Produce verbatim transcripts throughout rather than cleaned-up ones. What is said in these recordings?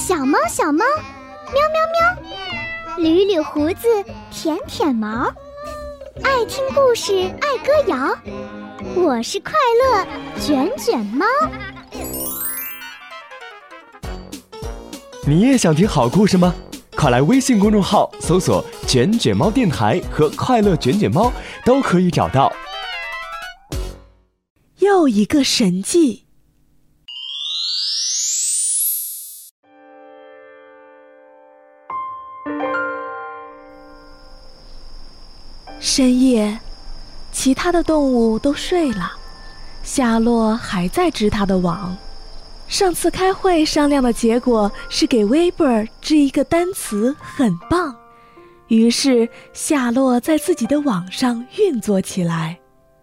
小猫小猫，喵喵喵，捋捋胡子，舔舔毛，爱听故事，爱歌谣。我是快乐卷卷猫。 你也想听好故事吗？快来微信公众号搜索卷卷猫电台和快乐卷卷猫，都可以找到。 又一个神迹。深夜，其他的动物都睡了，夏洛还在织他的网。上次开会商量的结果是给威伯尔织一个单词，很棒。于是夏洛在自己的网上运作起来。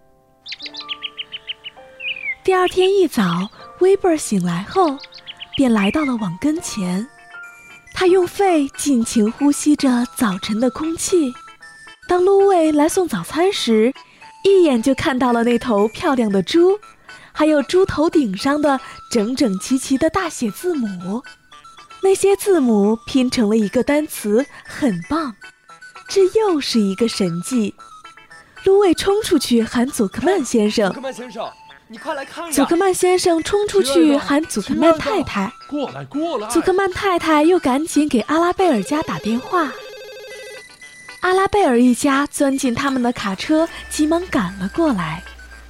第二天一早，威伯尔醒来后便来到了网跟前，他用肺尽情呼吸着早晨的空气。当芦苇来送早餐时，一眼就看到了那头漂亮的猪，还有猪头顶上的整整齐齐的大写字母。那些字母拼成了一个单词，很棒。这又是一个神迹。芦苇冲出去喊祖克曼先生， 祖克曼先生，你快来看呀！ 祖克曼先生冲出去喊祖克曼太太， 过来过来！ 祖克曼太太又赶紧给阿拉贝尔家打电话。阿拉贝尔一家钻进他们的卡车，急忙赶了过来。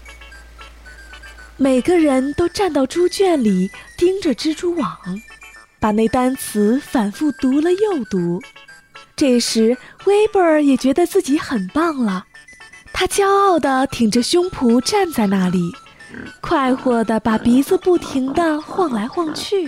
每个人都站到猪圈里，盯着蜘蛛网，把那单词反复读了又读。这时威伯尔也觉得自己很棒了，他骄傲地挺着胸脯站在那里，快活地把鼻子不停地晃来晃去。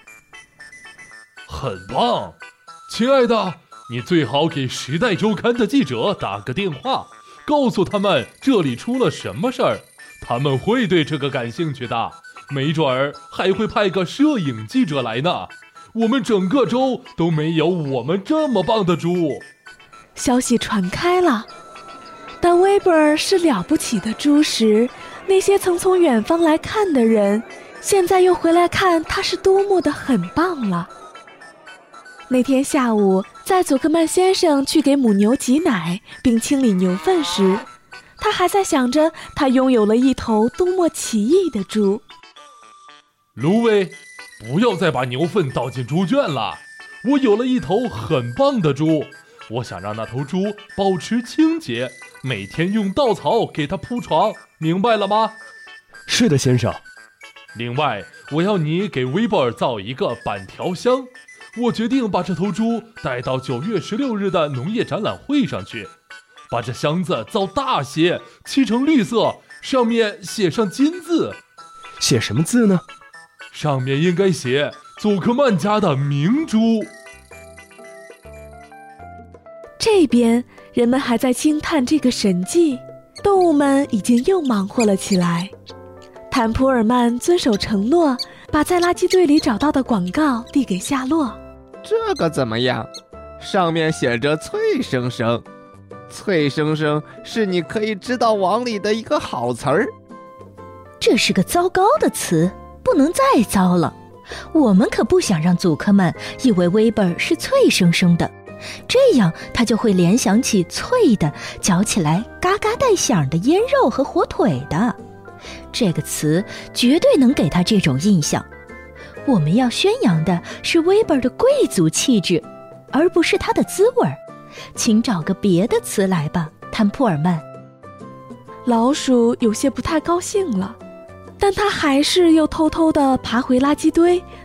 很棒，亲爱的，你最好给《时代周刊》的记者打个电话，告诉他们这里出了什么事儿，他们会对这个感兴趣的，没准儿还会派个摄影记者来呢。我们整个州都没有我们这么棒的猪。 消息传开了，当威伯尔是了不起的猪时，那些曾从远方来看的人，现在又回来看他是多么的很棒了。那天下午，在祖克曼先生去给母牛挤奶并清理牛粪时，他还在想着他拥有了一头多么奇异的猪。 芦苇，不要再把牛粪倒进猪圈了，我有了一头很棒的猪，我想让那头猪保持清洁，每天用稻草给它铺床，明白了吗？ 是的，先生。 另外，我要你给威伯尔造一个板条箱，我决定把这头猪带到九月十六日的农业展览会上去，把这箱子造大些，漆成绿色，上面写上金字。 写什么字呢？ 上面应该写祖克曼家的明珠。 这边人们还在惊叹这个神迹，动物们已经又忙活了起来。坦普尔曼遵守承诺，把在垃圾堆里找到的广告递给夏洛。 这个怎么样？上面写着脆生生，脆生生是你可以织到网里的一个好词儿。 这是个糟糕的词，不能再糟了。我们可不想让祖克曼以为威伯尔是脆生生的，这样他就会联想起脆的，嚼起来嘎嘎带响的腌肉和火腿的。这个词绝对能给他这种印象。我们要宣扬的是威伯尔的贵族气质，而不是他的滋味。请找个别的词来吧，坦普尔曼。 老鼠有些不太高兴了，但他还是又偷偷地爬回垃圾堆，